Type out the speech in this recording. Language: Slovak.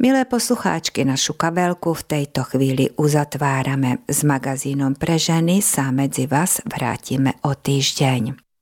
Milé poslucháčky, našu kabelku v tejto chvíli uzatvárame. S magazínom pre ženy sa medzi vás vrátime o týždeň.